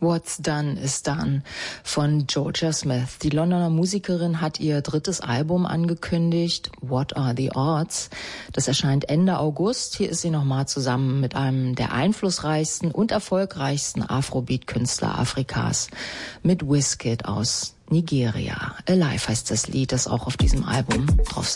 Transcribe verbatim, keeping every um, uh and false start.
What's Done is Done von Jorja Smith. Die Londoner Musikerin hat ihr drittes Album angekündigt, What Are the Odds? Das erscheint Ende August. Hier ist sie nochmal zusammen mit einem der einflussreichsten und erfolgreichsten Afrobeat-Künstler Afrikas, mit Wizkid aus Nigeria. Alive heißt das Lied, das auch auf diesem Album drauf